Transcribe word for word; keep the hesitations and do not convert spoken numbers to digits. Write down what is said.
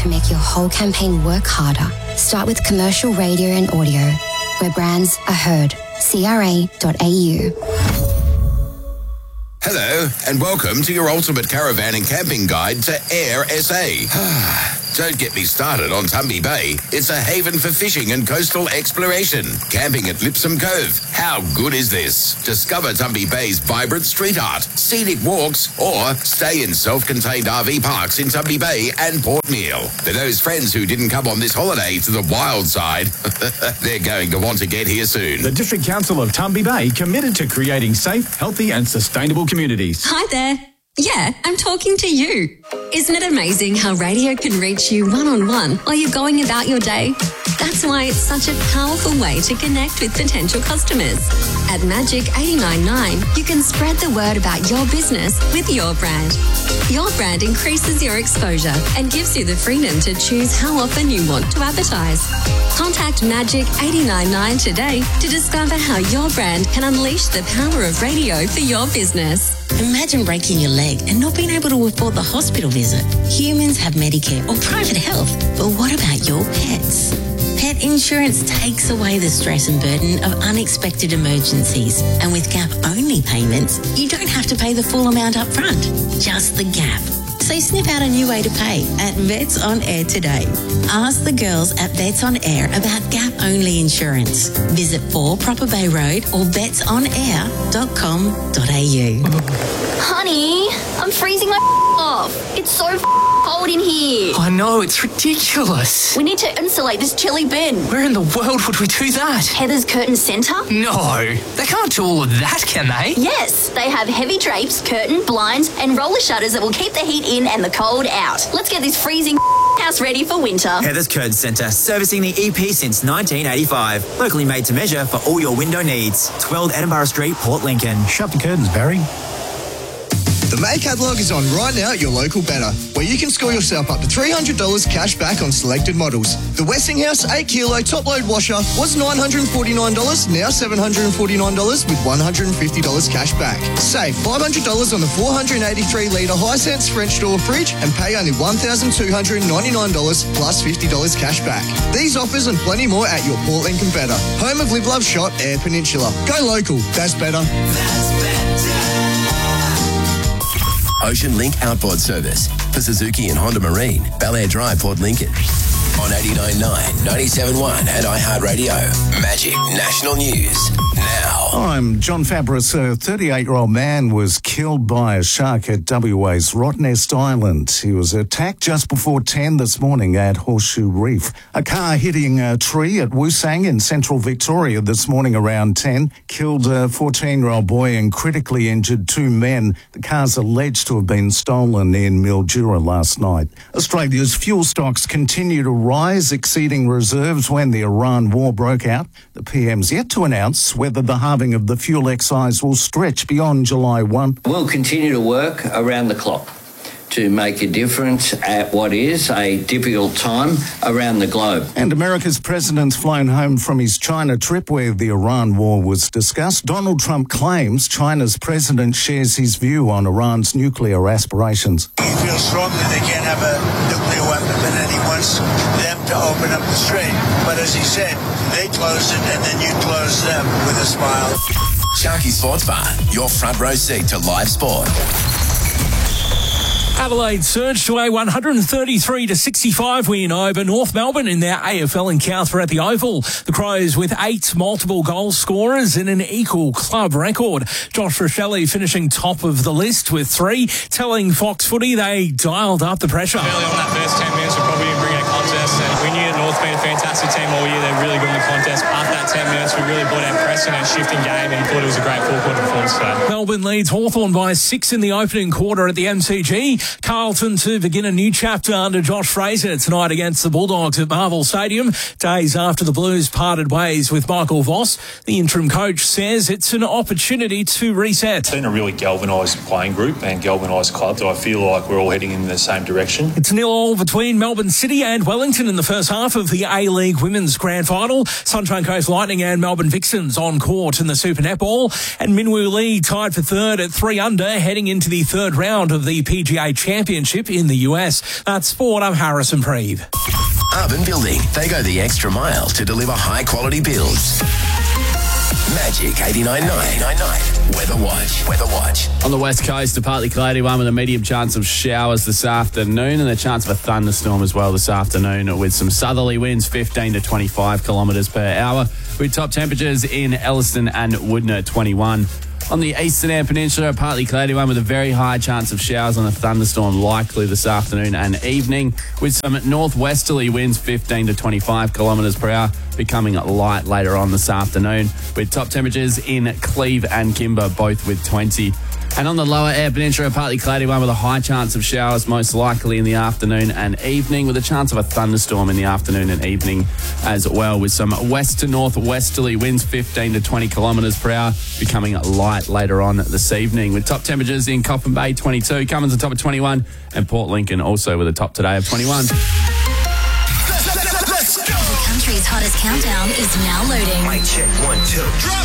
can make your whole campaign work harder. Start with commercial radio and audio, where brands are heard. C R A dot A U. Hello, and welcome to your ultimate caravan and camping guide to Air S A. Don't get me started on Tumby Bay. It's a haven for fishing and coastal exploration. Camping at Lipsum Cove. How good is this? Discover Tumby Bay's vibrant street art, scenic walks, or stay in self-contained R V parks in Tumby Bay and Port Meal. For those friends who didn't come on this holiday to the wild side, they're going to want to get here soon. The District Council of Tumby Bay committed to creating safe, healthy and sustainable communities. Hi there. Yeah, I'm talking to you. Isn't it amazing how radio can reach you one-on-one while you're going about your day? That's why it's such a powerful way to connect with potential customers. At Magic eighty-nine point nine, you can spread the word about your business with your brand. Your brand increases your exposure and gives you the freedom to choose how often you want to advertise. Contact Magic eighty-nine point nine today to discover how your brand can unleash the power of radio for your business. Imagine breaking your leg and not being able to afford the hospital visit. Humans have Medicare or private health, but what about your pets? Pet insurance takes away the stress and burden of unexpected emergencies. And with gap-only payments, you don't have to pay the full amount up front, just the gap. So sniff out a new way to pay at Vets On Air today. Ask the girls at Vets On Air about gap-only insurance. Visit four Proper Bay Road or vets on air dot com dot a u. Honey, I'm freezing my off. It's so cold in here. I know, it's ridiculous. We need to insulate this chilly bin. Where in the world would we do that? Heather's Curtain Centre? No, they can't do all of that, can they? Yes, they have heavy drapes, curtain, blinds and roller shutters that will keep the heat in and the cold out. Let's get this freezing house ready for winter. Heather's Curtain Centre, servicing the E P since nineteen eighty-five. Locally made to measure for all your window needs. twelve Edinburgh Street, Port Lincoln. Shut the curtains, Barry. The May catalogue is on right now at your local Better, where you can score yourself up to three hundred dollars cash back on selected models. The Westinghouse eight kilo top load washer was nine hundred forty-nine dollars, now seven hundred forty-nine dollars with one hundred fifty dollars cash back. Save five hundred dollars on the four hundred eighty-three litre Hisense French door fridge and pay only one thousand two hundred ninety-nine dollars plus fifty dollars cash back. These offers and plenty more at your Port Lincoln Better, home of Live Love Shop, Air Peninsula. Go local, that's better. That's better. Ocean Link Outboard Service for Suzuki and Honda Marine, Bel Air Drive, Port Lincoln. On eighty-nine point nine, ninety-seven point one and iHeartRadio. Magic National News now. I'm John Fabris. A thirty-eight-year-old man was killed by a shark at W A's Rottnest Island. He was attacked just before ten this morning at Horseshoe Reef. A car hitting a tree at Woosang in central Victoria this morning around ten killed a fourteen-year-old boy and critically injured two men. The car's alleged to have been stolen in Mildura last night. Australia's fuel stocks continue to rise, exceeding reserves when the Iran war broke out. The P M's yet to announce whether the halving of the fuel excise will stretch beyond July first. We'll continue to work around the clock to make a difference at what is a difficult time around the globe. And America's president's flown home from his China trip where the Iran war was discussed. Donald Trump claims China's president shares his view on Iran's nuclear aspirations. He feels strongly they can't have a nuclear weapon, but then he wants them to open up the strait. But as he said, they closed it and then you close them with a smile. Sharky Sports Bar, your front row seat to live sport. Adelaide surged to a one hundred thirty-three to sixty-five win over North Melbourne in their A F L encounter at the Oval. The Crows with eight multiple goal scorers in an equal club record. Josh Rochelle finishing top of the list with three, telling Fox Footy they dialed up the pressure. Early on that first ten minutes, we probably didn't bring a contest, and we knew North been a fantastic team all year. They're really good in the contest. After that ten minutes, we really brought our pressing and shifting game and thought it was a great four-quarter performance today. Melbourne leads Hawthorn by six in the opening quarter at the M C G. Carlton to begin a new chapter under Josh Fraser tonight against the Bulldogs at Marvel Stadium. Days after the Blues parted ways with Michael Voss, the interim coach says it's an opportunity to reset. It's been a really galvanised playing group and galvanised club, so I feel like we're all heading in the same direction. It's nil all between Melbourne City and Wellington in the first first half of the A-League Women's Grand Final. Sunshine Coast Lightning and Melbourne Vixens on court in the Super Netball. And Minwoo Lee tied for third at three under, heading into the third round of the P G A Championship in the U S. That's sport. I'm Harrison Preeve. Urban Building. They go the extra mile to deliver high-quality builds. Magic eighty-nine point nine. Weather Watch. Weather Watch. On the west coast, a partly cloudy one with a medium chance of showers this afternoon and a chance of a thunderstorm as well this afternoon with some southerly winds fifteen to twenty-five kilometres per hour with top temperatures in Elliston and Woodner twenty-one. On the eastern Eyre Peninsula, a partly cloudy one with a very high chance of showers and a thunderstorm likely this afternoon and evening with some northwesterly winds fifteen to twenty-five kilometres per hour, becoming light later on this afternoon with top temperatures in Cleve and Kimber both with twenty. And on the lower Eyre Peninsula, a partly cloudy one with a high chance of showers most likely in the afternoon and evening with a chance of a thunderstorm in the afternoon and evening as well with some west to northwesterly winds fifteen to twenty kilometres per hour, becoming light later on this evening with top temperatures in Coffin Bay twenty-two, Cummins on top of twenty-one and Port Lincoln also with a top today of twenty-one. The country's hottest countdown is now loading. Mic check, one, two. Drop